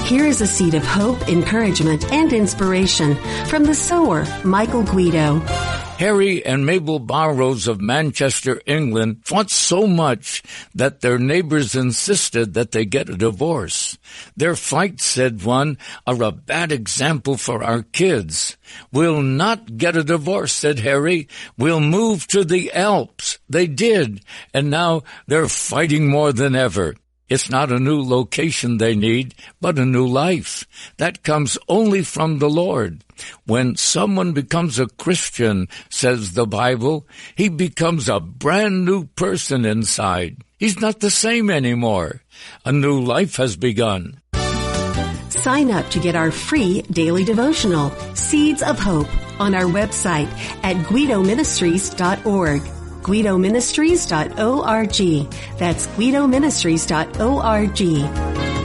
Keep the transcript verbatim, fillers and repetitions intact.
Here is a seed of hope, encouragement, and inspiration from the sower, Michael Guido. Harry and Mabel Barrows of Manchester, England, fought so much that their neighbors insisted that they get a divorce. Their fights, said one, are a bad example for our kids. We'll not get a divorce, said Harry. We'll move to the Alps. They did, and now they're fighting more than ever. It's not a new location they need, but a new life. That comes only from the Lord. When someone becomes a Christian, says the Bible, he becomes a brand new person inside. He's not the same anymore. A new life has begun. Sign up to get our free daily devotional, Seeds of Hope, on our website at guido ministries dot org. guido ministries dot org. That's guido ministries dot org.